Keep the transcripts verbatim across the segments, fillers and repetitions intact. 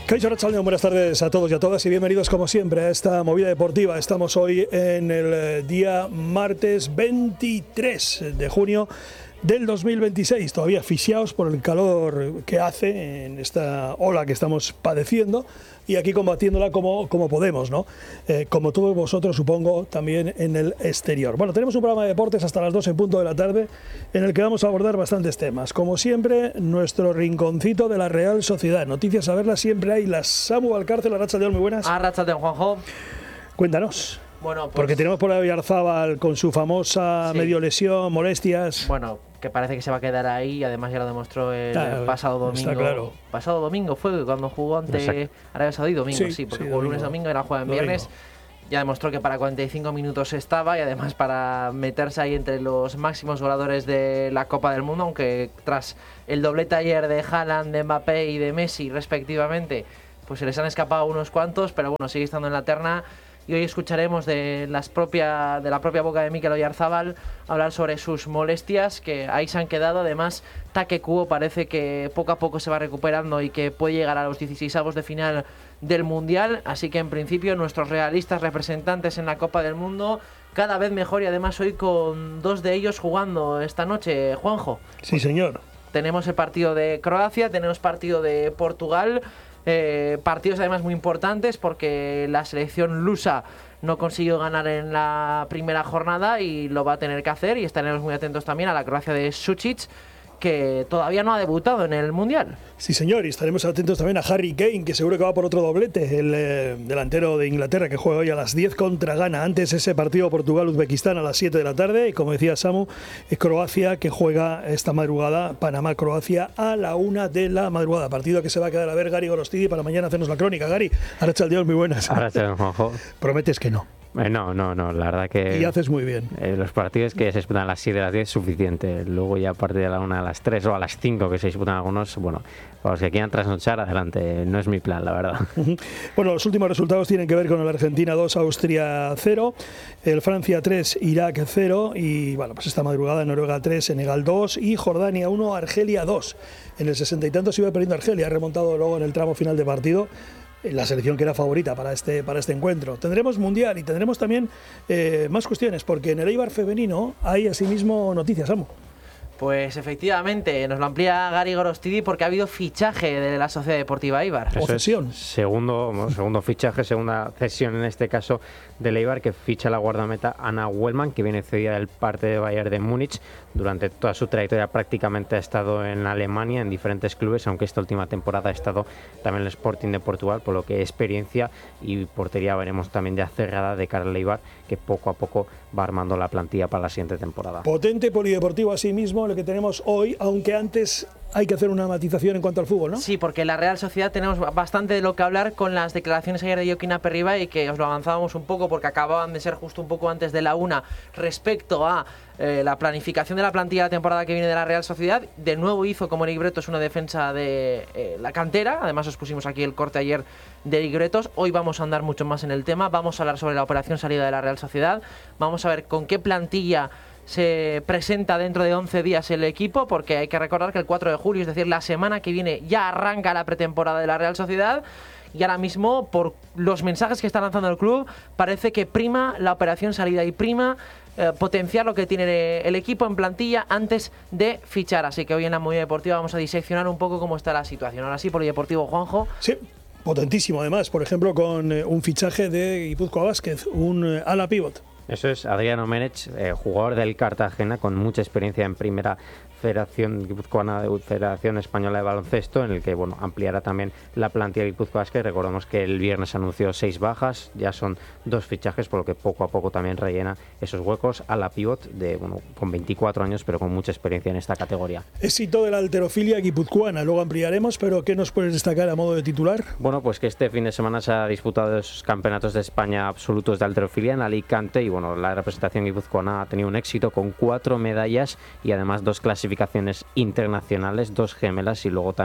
Kaixo Arratsaldeon, buenas tardes a todos y a todas y bienvenidos como siempre a esta movida deportiva. Estamos hoy en el día martes veintitrés de junio del dos mil veintiséis, todavía asfixiados por el calor que hace en esta ola que estamos padeciendo y aquí combatiéndola como, como podemos, ¿no? Eh, como todos vosotros, supongo, también en el exterior. Bueno, tenemos un programa de deportes hasta las dos en punto de la tarde en el que vamos a abordar bastantes temas. Como siempre, nuestro rinconcito de la Real Sociedad. Noticias a verlas siempre hay. Las Samu Valcárcel, Arratsaldeon, muy buenas. Arratsaldeon, Juanjo. Cuéntanos. Bueno, pues, porque tenemos por ahí a Oyarzábal con su famosa sí. medio lesión, molestias. Bueno, que parece que se va a quedar ahí y además ya lo demostró el claro, pasado domingo. Está claro. Pasado domingo fue cuando jugó ante Arabia Saudí, domingo, sí, sí porque sí, jugó domingo. lunes, domingo, era juega en domingo. viernes. Ya demostró que para cuarenta y cinco minutos estaba y además para meterse ahí entre los máximos goleadores de la Copa del Mundo, aunque tras el doblete ayer de Haaland, de Mbappé y de Messi respectivamente, pues se les han escapado unos cuantos, pero bueno, sigue estando en la terna. Y hoy escucharemos de, las propia, de la propia boca de Mikel Oyarzábal hablar sobre sus molestias, que ahí se han quedado. Además, Take Kubo parece que poco a poco se va recuperando y que puede llegar a los dieciseisavos de final del Mundial. Así que en principio nuestros realistas representantes en la Copa del Mundo cada vez mejor y además hoy con dos de ellos jugando esta noche, Juanjo. Sí, señor. Tenemos el partido de Croacia, tenemos partido de Portugal. Eh, partidos además muy importantes porque la selección lusa no consiguió ganar en la primera jornada y lo va a tener que hacer, y estaremos muy atentos también a la Croacia de Sučić, que todavía no ha debutado en el Mundial. Sí, señor, y estaremos atentos también a Harry Kane, que seguro que va por otro doblete, el eh, delantero de Inglaterra, que juega hoy a las diez contra Ghana. Antes ese partido Portugal-Uzbekistán a las siete de la tarde, y como decía Samu, es Croacia, que juega esta madrugada, Panamá-Croacia a la una de la madrugada. Partido que se va a quedar a ver Gary Gorostidi para mañana hacernos la crónica. Gary, Arratsaldeon, muy buenas. Arratsaldeon, Juanjo. Prometes que no. Eh, no, no, no, la verdad que... Y haces muy bien. Eh, los partidos que se disputan a las siete de las diez es suficiente. Luego ya a partir de la una a las tres o a las cinco que se disputan algunos, bueno, para los que quieran trasnochar, adelante. No es mi plan, la verdad. Bueno, los últimos resultados tienen que ver con el Argentina dos, Austria cero, el Francia tres, Irak cero y, bueno, pues esta madrugada Noruega tres, Senegal dos y Jordania uno, Argelia dos. En el sesenta y tanto se iba perdiendo Argelia, ha remontado luego en el tramo final de partido. La selección que era favorita para este, para este encuentro. Tendremos Mundial y tendremos también eh, más cuestiones, porque en el Eibar femenino hay asimismo noticias, Samu. Pues efectivamente, nos lo amplía Gary Gorostidi porque ha habido fichaje de la Sociedad Deportiva Eibar. O cesión. Segundo, segundo fichaje, segunda cesión en este caso del Eibar, que ficha la guardameta Anna Wellman, que viene cedida del parte de Bayern de Múnich. Durante toda su trayectoria prácticamente ha estado en Alemania, en diferentes clubes, aunque esta última temporada ha estado también en el Sporting de Portugal, por lo que experiencia y portería veremos también ya cerrada de cara al Eibar, que poco a poco va armando la plantilla para la siguiente temporada. Potente polideportivo así mismo lo que tenemos hoy, aunque antes hay que hacer una matización en cuanto al fútbol, ¿no? Sí, porque en la Real Sociedad tenemos bastante de lo que hablar con las declaraciones ayer de Joaquín Aperriba, y que os lo avanzábamos un poco porque acababan de ser justo un poco antes de la una respecto a eh, la planificación de la plantilla de la temporada que viene de la Real Sociedad. De nuevo hizo como Eric Bretos una defensa de eh, la cantera. Además os pusimos aquí el corte ayer de Eric Bretos. Hoy vamos a andar mucho más en el tema. Vamos a hablar sobre la operación salida de la Real Sociedad. Vamos a ver con qué plantilla se presenta dentro de once días el equipo, porque hay que recordar que el cuatro de julio, es decir, la semana que viene, ya arranca la pretemporada de la Real Sociedad. Y ahora mismo, por los mensajes que está lanzando el club, parece que prima la operación salida y prima eh, potenciar lo que tiene el equipo en plantilla antes de fichar. Así que hoy en la Movida Deportiva vamos a diseccionar un poco cómo está la situación. Ahora sí, Polideportivo, Juanjo. Sí. Potentísimo, además, por ejemplo, con eh, un fichaje de Guipúzcoa Vázquez, un eh, ala pivot. Eso es, Adriano Menech, eh, jugador del Cartagena con mucha experiencia en primera Federación Guipuzcoana, de Federación Española de Baloncesto, en el que bueno ampliará también la plantilla de Guipúzcoa Vázquez. Recordemos que el viernes anunció seis bajas, ya son dos fichajes, por lo que poco a poco también rellena esos huecos a la pivot de bueno con veinticuatro años, pero con mucha experiencia en esta categoría. Éxito de la halterofilia guipuzcoana, luego ampliaremos, pero ¿qué nos puedes destacar a modo de titular? Bueno, pues que este fin de semana se ha disputado los campeonatos de España absolutos de halterofilia en Alicante, y bueno, la representación guipuzcoana ha tenido un éxito con cuatro medallas y además dos clasificaciones internacionales, dos gemelas y luego también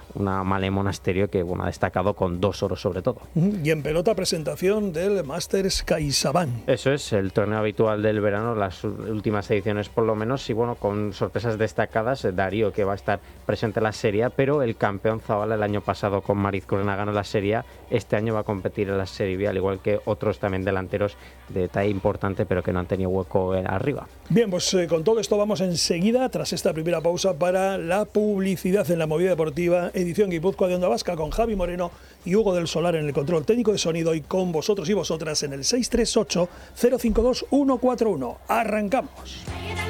una Male Monasterio que bueno, ha destacado con dos oros sobre todo. Y en pelota, presentación del Masters CaixaBank. Eso es, el torneo habitual del verano, las últimas ediciones por lo menos, y bueno, con sorpresas destacadas, Darío, que va a estar presente en la serie, pero el campeón Zabala el año pasado con Mariz Corena ganó la serie, este año va a competir en la Serie B, al igual que otros también delanteros de talla importante, pero que no han tenido hueco arriba. Bien, pues eh, con todo esto vamos enseguida, tras esta primera pausa, para la publicidad en la movida deportiva, edición Guipúzcoa de Onda Vasca, con Javi Moreno y Hugo del Solar en el control técnico de sonido, y con vosotros y vosotras en el seis tres ocho, cero cinco dos, uno cuatro uno. Arrancamos.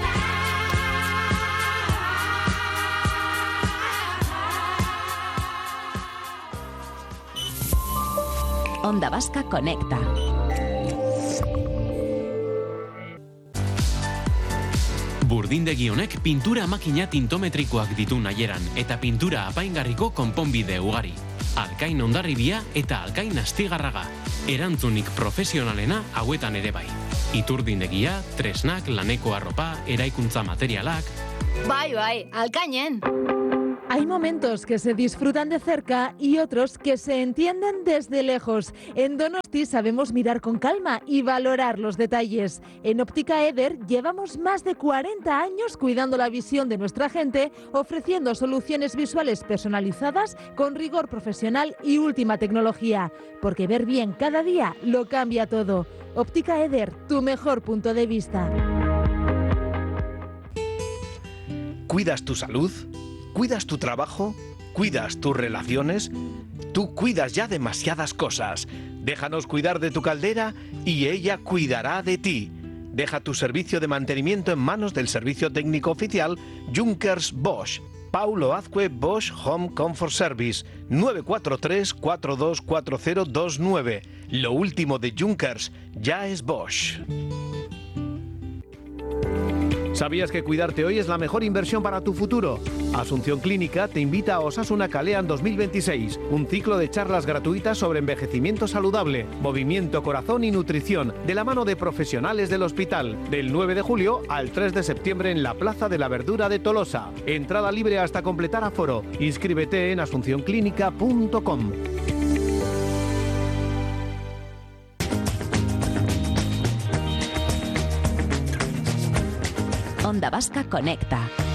Onda Vasca Conecta. Burdindegi honek pintura makina tintometrikoak ditu nahieran eta pintura apaingarriko konponbide ugari. Alkain Hondarribia eta Alkain Astigarraga. Erantzunik profesionalena hauetan ere bai. Iturdindegia, tresnak, laneko arropa, eraikuntza materialak. Bai, bai, Alkainen. Hay momentos que se disfrutan de cerca y otros que se entienden desde lejos. En Donosti sabemos mirar con calma y valorar los detalles. En Óptica Eder llevamos más de cuarenta años cuidando la visión de nuestra gente, ofreciendo soluciones visuales personalizadas con rigor profesional y última tecnología. Porque ver bien cada día lo cambia todo. Óptica Eder, tu mejor punto de vista. ¿Cuidas tu salud? ¿Cuidas tu trabajo? ¿Cuidas tus relaciones? Tú cuidas ya demasiadas cosas. Déjanos cuidar de tu caldera y ella cuidará de ti. Deja tu servicio de mantenimiento en manos del servicio técnico oficial Junkers Bosch. Paulo Azcue Bosch Home Comfort Service, nueve cuatro tres, cuatro dos cuatro cero dos nueve. Lo último de Junkers ya es Bosch. ¿Sabías que cuidarte hoy es la mejor inversión para tu futuro? Asunción Clínica te invita a Osasuna Kalean dos mil veintiséis, un ciclo de charlas gratuitas sobre envejecimiento saludable, movimiento, corazón y nutrición, de la mano de profesionales del hospital, del nueve de julio al tres de septiembre en la Plaza de la Verdura de Tolosa. Entrada libre hasta completar aforo. Inscríbete en asunción clínica punto com. Onda Vasca Conecta.